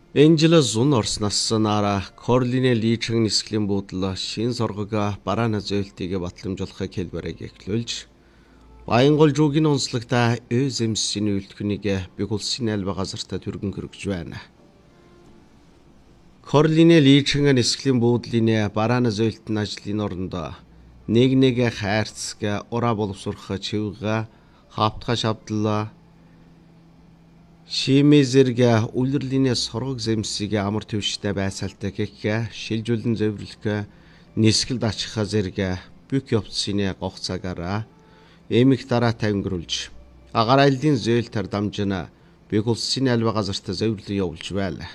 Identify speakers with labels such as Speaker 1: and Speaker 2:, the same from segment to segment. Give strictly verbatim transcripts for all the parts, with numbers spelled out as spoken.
Speaker 1: Энэ жил зун орсноос наара Корлине личэн нисгэлийн буудлаа шин соргога бараана зөөлтийг батламжуулахыг хэлбэрийг эхлүүлж Баянгол жуугийн онцлогтой ÖЗМС-ийн үйлдвэрнийг бэг улсын алба газартаа түргэн хөргөж байна. Корлине личэн нисгэлийн буудлын бараана зөөлтийн ажлын орондоо нэг нэгэ хайрцаг ураа боловсрох чивга хаптга шавдлаа Шимэзэргэ үлрэлийн соргог зэмсийг амар төвштэй байсаалтай гэх шилжүүлэн зөвөрлөх нисгэлд ачхаа зэрэг бүх явцсны гогцаагаараа эмх дараа тавингруулж агаар айлын зөөлтөр дамжина бэг улсын алба газарт зөвөрлө явуулж байла.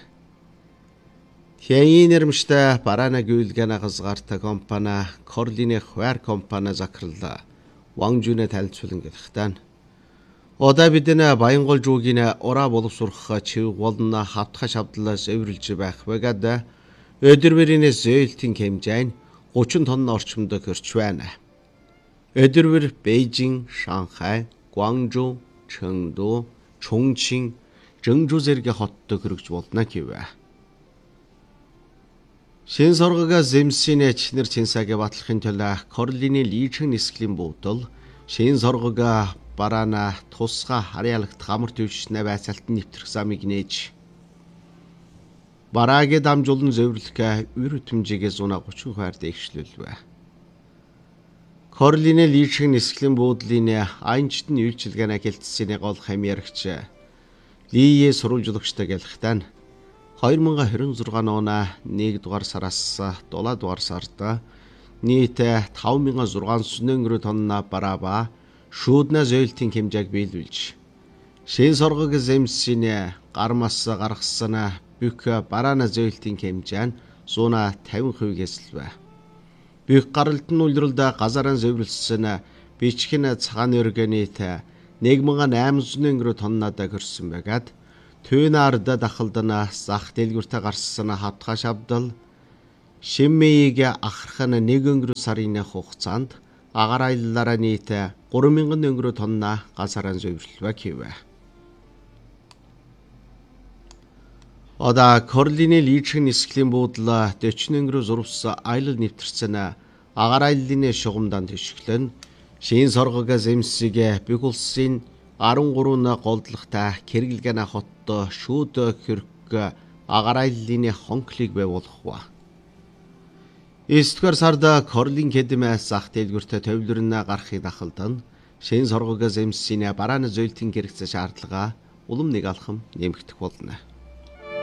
Speaker 1: Тэйн нэрмжтэй бараана гүйлгэнэ газгарта компани Корлине хвар компани закралла ванжүнэ талцуулан гэлхтэн Ода бидэнэ Баянгол жуугийн ураа боловсрох чив болно хавтга шавдлаа зөвөрлж байх багад өдөрвөрийн зөөлтийн хэмжээ нь гучин тонн орчимд хүрч байна. Өдөрвөр Бээжин, Шанхай, Гуанчжоу, Чэнгду, Чунчин, Жэнжүү зэрэг хотод хүрэж болно гэв. Шин соргога зэмсийн чинэр чинсаг батлахын тулд Корлине личэн нисгэлийн буудал шин соргога бараана тусга харьяалагт хамар төвшнэ байцаалт нэвтрэх замыг нээж бараагийн дамжуулан зөвөрлөх үр хөтөмжийг зуна гучин хувиар дэвшлүүлвэ. Корлине личэн нисгэлийн буудлын айнчтны үйлчилгээний хэлтсэний гол хамьяарагч Лие сурвалжуулагчтай гэлхтэн хоёр мың хорин зургаан оны нэгдүгээр дугаар сараас дулаадугаар дугаар сард нийт таван мянган зургаан өнгөрөө тонна бараава шүүднэ зөөлтийн хэмжээг биелүүлж шин соргог зэмсийн гармаас гаргасан бүх бараана зөөлтийн хэмжээ нь зуна тавин хувиэс л бай. Бүх гаралт нь үлрэлд газараа зөвлөсөн бичгэн цагаан өргөнийт нэг мянган айман зуун өнгөрөө тоннаад хөрсөн байгаад түүн ард дахалдана зах дэлгүүртээ гарсан хавтга шавдал шиммийг ахарх нь нэг өнгөрөө сарын хугацаанд агаар аяллаараа нийт гурван мянган өнгөрөө тонна газараа зөвөрлөвэ гэв. Ода Корлине личэн нисгэлийн буудлаа дөчнө өнгөрөө зурвс аялал нэвтэрсэн агаар аяллын шугамдан төшөглөн шин соргог зэмсийг бэг улсын арван гурван голдлогтой Кэргэлгэнэ хотод шүүд хөрөх агаар аяллын хонхлыг байгуулах. Эсдгээр сард Корлин кедмээс зах дэлгүүртээ төвлөрнө гарахыг дахалдан шин соргог зэмсийн бараана зөөлтийн хэрэгцээ шаардлага улам нэг алхам нэмэгдэх болно.